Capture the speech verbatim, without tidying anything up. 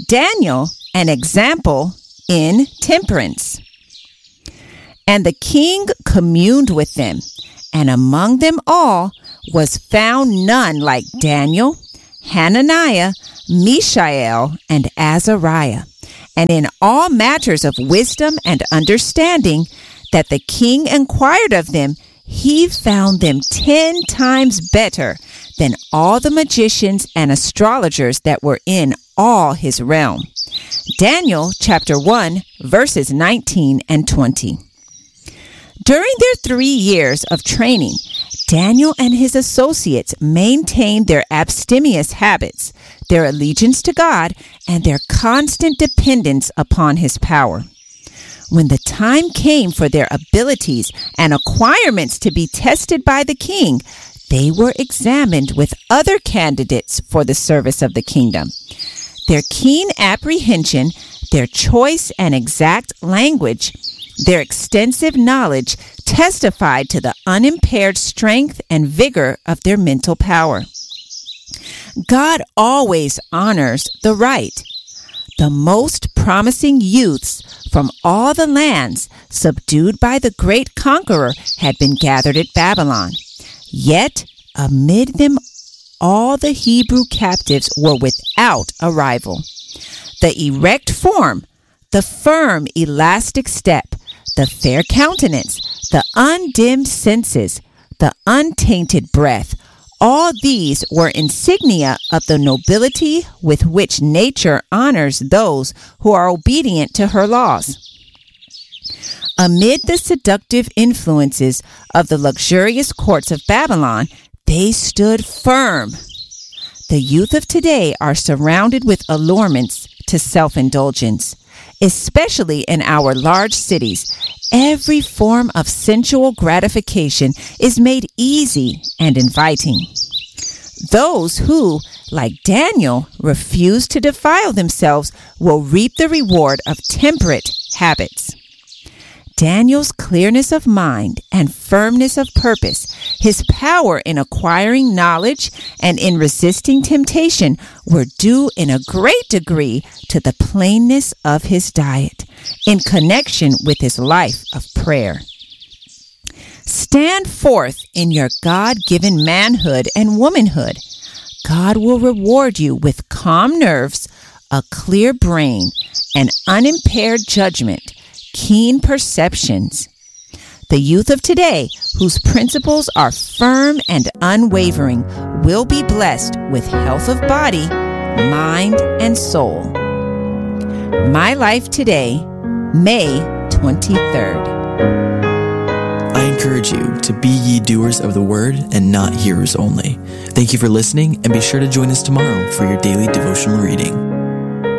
Daniel, an example in temperance. And the king communed with them, and among them all was found none like Daniel, Hananiah, Mishael, and Azariah. And in all matters of wisdom and understanding that the king inquired of them, he found them ten times better than all the magicians and astrologers that were in all his realm. Daniel chapter one, verses nineteen and twenty. During their three years of training, Daniel and his associates maintained their abstemious habits, their allegiance to God, and their constant dependence upon his power. When the time came for their abilities and acquirements to be tested by the king, they were examined with other candidates for the service of the kingdom. Their keen apprehension, their choice and exact language, their extensive knowledge testified to the unimpaired strength and vigor of their mental power. God always honors the right. The most promising youths from all the lands subdued by the great conqueror had been gathered at Babylon. Yet, amid them all the Hebrew captives were without a rival. The erect form, the firm, elastic step, the fair countenance, the undimmed senses, the untainted breath, all these were insignia of the nobility with which nature honors those who are obedient to her laws. Amid the seductive influences of the luxurious courts of Babylon, they stood firm. The youth of today are surrounded with allurements to self-indulgence. Especially in our large cities, every form of sensual gratification is made easy and inviting. Those who, like Daniel, refuse to defile themselves will reap the reward of temperate habits. Daniel's clearness of mind and firmness of purpose, his power in acquiring knowledge and in resisting temptation were due in a great degree to the plainness of his diet in connection with his life of prayer. Stand forth in your God-given manhood and womanhood. God will reward you with calm nerves, a clear brain, and unimpaired judgment, keen perceptions. The youth of today, whose principles are firm and unwavering, will be blessed with health of body, mind, and soul. My Life Today, May twenty-third. I encourage you to be ye doers of the word and not hearers only. Thank you for listening, and be sure to join us tomorrow for your daily devotional reading.